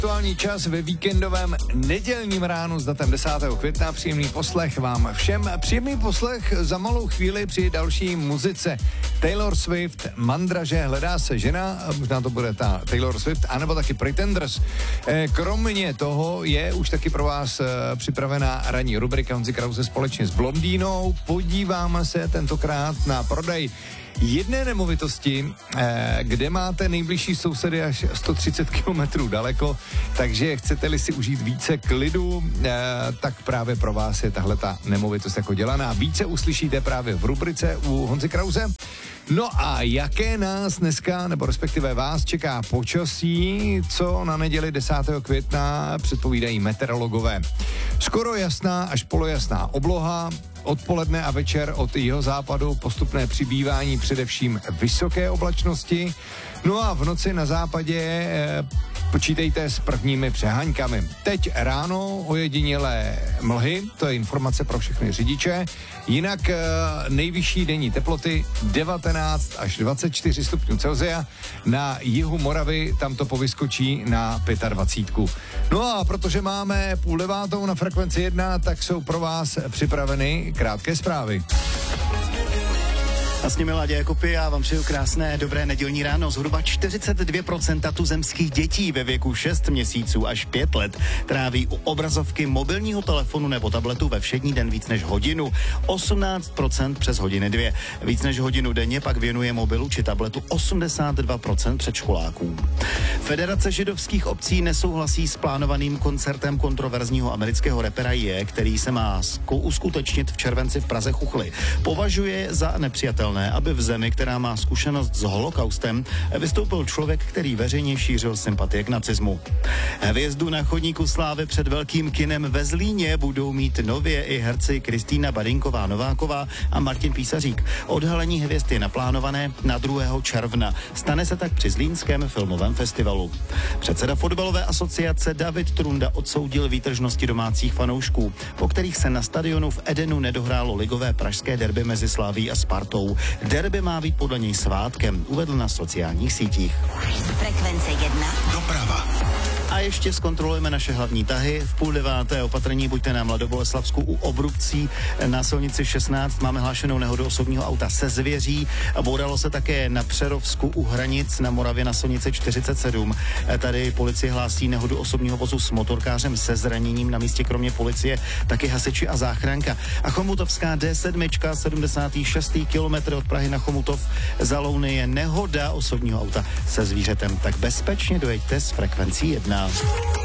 aktuální čas ve víkendovém nedělním ránu s datem 10. května. Příjemný poslech vám všem. Příjemný poslech za malou chvíli při další muzice. Taylor Swift, Mandraže, hledá se žena, možná to bude ta Taylor Swift, anebo taky Pretenders. Kromě toho je už taky pro vás připravená ranní rubrika Honzy Krause společně s Blondínou. Podíváme se tentokrát na prodej jedné nemovitosti, kde máte nejbližší sousedy až 130 km daleko, takže chcete-li si užít více klidu, tak právě pro vás je tahleta nemovitost jako dělaná. Více uslyšíte právě v rubrice u Honzy Krause. No a jaké nás dneska, nebo respektive vás čeká počasí, co na neděli 10. května předpovídají meteorologové. Skoro jasná až polojasná obloha, odpoledne a večer od jihozápadu postupné přibývání především vysoké oblačnosti. No a v noci na západě počítejte s prvními přeháňkami. Teď ráno ojedinělé mlhy, to je informace pro všechny řidiče. Jinak nejvyšší denní teploty 19 až 24 stupňů Celsia. Na jihu Moravy tam to povyskočí na 25. No a protože máme 8:30 na frekvenci 1, tak jsou pro vás připraveny krátké zprávy. A s nimi Láďa Jakubky, já vám přeju krásné, dobré nedělní ráno. Zhruba 42% tuzemských dětí ve věku 6 měsíců až 5 let tráví u obrazovky mobilního telefonu nebo tabletu ve všední den víc než hodinu. 18% přes hodiny 2. Víc než hodinu denně pak věnuje mobilu či tabletu 82% předškoláků. Federace židovských obcí nesouhlasí s plánovaným koncertem kontroverzního amerického rapera Je, který se má uskutečnit v červenci v Praze Chuchli. Považuje za nepřijatelné, aby v zemi, která má zkušenost s holokaustem, vystoupil člověk, který veřejně šířil sympatie k nacismu. Hvězdu na chodníku slávy před velkým kinem ve Zlíně budou mít nově i herci Kristýna Badinková-Nováková a Martin Písařík. Odhalení hvězd je naplánované na 2. června. Stane se tak při Zlínském filmovém festivalu. Předseda fotbalové asociace David Trunda odsoudil výtržnosti domácích fanoušků, po kterých se na stadionu v Edenu nedohrálo ligové pražské derby mezi Slaví a Spartou. Derby má být podle něj svátkem, uvedl na sociálních sítích. Frekvence 1. Doprava. A ještě zkontrolujeme naše hlavní tahy. V 8:30 opatrní buďte na Mladoboleslavsku u Obrubcí. Na silnici 16 máme hlášenou nehodu osobního auta se zvěří. Bouralo se také na Přerovsku u Hranic na Moravě na silnici 47. Tady policie hlásí nehodu osobního vozu s motorkářem se zraněním. Na místě kromě policie taky hasiči a záchranka. A Chomutovská D7, 76. kilometr od Prahy na Chomutov. Za Louny je nehoda osobního auta se zvířetem. Tak bezpečně dojeďte s frekvencí 1.